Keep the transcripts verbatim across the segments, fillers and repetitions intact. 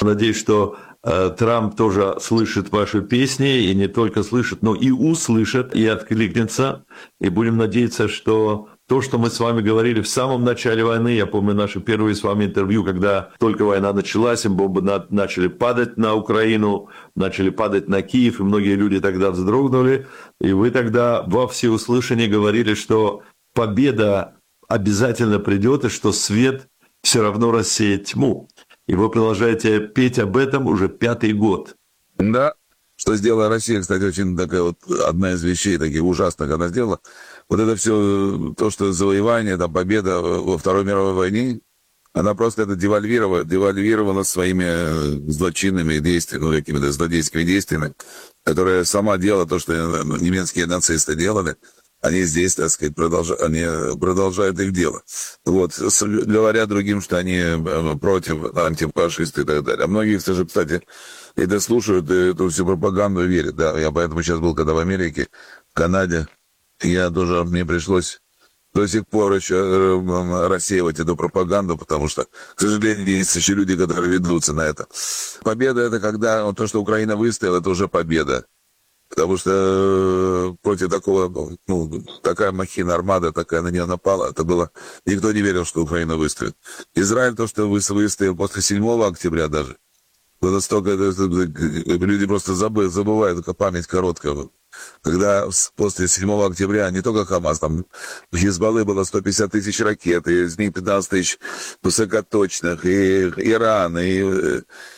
Надеюсь, что э, Трамп тоже слышит ваши песни, и не только слышит, но и услышит, и откликнется. И будем надеяться, что то, что мы с вами говорили в самом начале войны, я помню наши первые с вами интервью, когда только война началась, и бомбы на, начали падать на Украину, начали падать на Киев, и многие люди тогда вздрогнули. И вы тогда во всеуслышание говорили, что победа обязательно придет, и что свет все равно рассеет тьму. И вы продолжаете петь об этом уже пятый год. Да, что сделала Россия, кстати, очень такая вот одна из вещей таких ужасных она сделала. Вот это все, то, что завоевание, там, победа во Второй мировой войне, она просто это девальвировала, девальвировала своими злочинными действиями, ну, какими-то злодейскими действиями, которые сама делала то, что немецкие нацисты делали. Они здесь, так сказать, продолжают, они продолжают их дело. Вот, говоря другим, что они против, антифашисты и так далее. А многие, кстати, это слушают, и эту всю пропаганду верят. Да, я поэтому сейчас был, когда в Америке, в Канаде, я тоже, мне пришлось до сих пор еще рассеивать эту пропаганду, потому что, к сожалению, есть еще люди, которые ведутся на это. Победа — это когда то, что Украина выстояла, это уже победа. Потому что против такого, ну, такая махина, армада такая на нее напала, это было... Никто не верил, что Украина выстоит. Израиль, то, что выстоял после седьмого октября даже, это столько... Это, люди просто забывают, забывают, только память короткая. Когда после седьмого октября не только Хамас, там в Хизбаллы было сто пятьдесят тысяч ракет, и из них пятнадцать тысяч высокоточных, и Иран, и...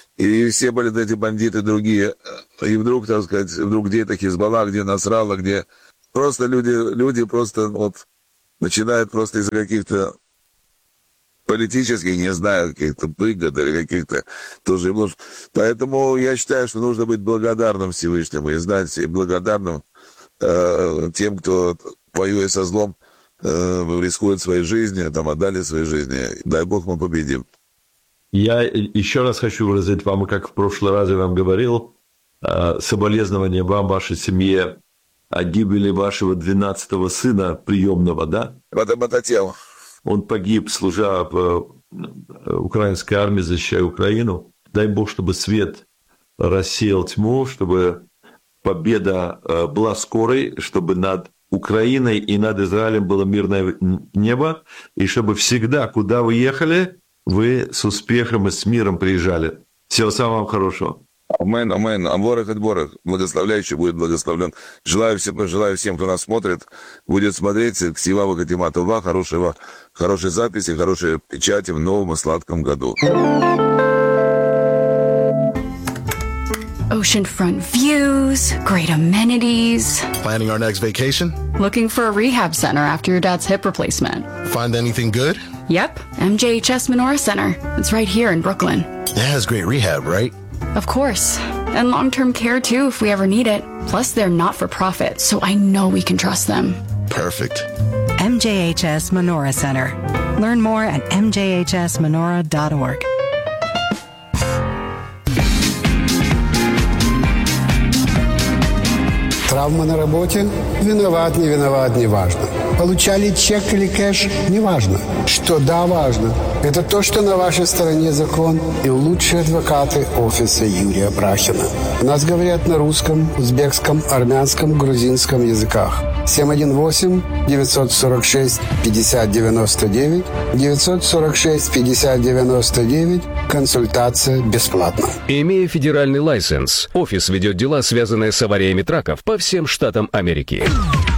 И все были эти бандиты другие. И вдруг, так сказать, вдруг где это Хизбалла, где Насралла, где... Просто люди, люди просто вот начинают просто из-за каких-то политических, не знаю, каких-то выгод или каких-то тоже... Поэтому я считаю, что нужно быть благодарным Всевышнему и знать, и благодарным э, тем, кто, воюя со злом, э, рискует своей жизнью, там, отдали своей жизни. Дай Бог, мы победим. Я еще раз хочу выразить вам, как в прошлый раз я вам говорил, соболезнования вам, вашей семье о гибели вашего двенадцатого сына приемного, да? Батател. Он погиб, служа в украинской армии, защищая Украину. Дай Бог, чтобы свет рассеял тьму, чтобы победа была скорой, чтобы над Украиной и над Израилем было мирное небо, и чтобы всегда, куда вы ехали, вы с успехом и с миром приезжали. Всего самого хорошего. Амен, амен. Амворах от Борах. Благословляющий будет благословлен. Желаю всем, желаю всем, кто нас смотрит, будет смотреть Ксива Вакатима Това, хорошего, хорошей записи, хорошей печати в новом и сладком году. Oceanfront views, great amenities. Planning our next vacation? Looking for a rehab center after your dad's hip replacement. Find anything good? Yep, M J H S Menorah Center. It's right here in Brooklyn. It has great rehab, right? Of course. And long-term care too if we ever need it. Plus they're not-for-profit, so I know we can trust them. Perfect. M J H S Menorah Center. Learn more at m j h s menorah dot org. Травма на работе? Виноват, не виноват, не важно. Получали чек или кэш? Не важно. Что да, важно. Это то, что на вашей стороне закон и лучшие адвокаты офиса Юрия Брахина. У нас говорят на русском, узбекском, армянском, грузинском языках. семь один восемь девятьсот сорок шесть пятьдесят девяносто девять девятьсот сорок шесть пятьдесят девяносто девять. Консультация бесплатна. Имея федеральный лайсенс, офис ведет дела, связанные с авариями траков по всем штатам Америки.